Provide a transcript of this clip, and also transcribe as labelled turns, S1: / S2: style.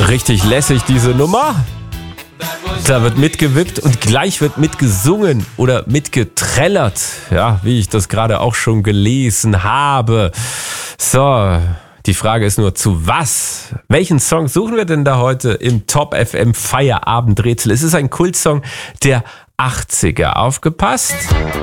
S1: Richtig lässig, diese Nummer. Da wird mitgewippt und gleich wird mitgesungen oder mitgetrellert. Ja, wie ich das gerade auch schon gelesen habe. So, die Frage ist nur, zu was? Welchen Song suchen wir denn da heute im Top FM Feierabendrätsel? Es ist ein Kultsong der 80er. Aufgepasst!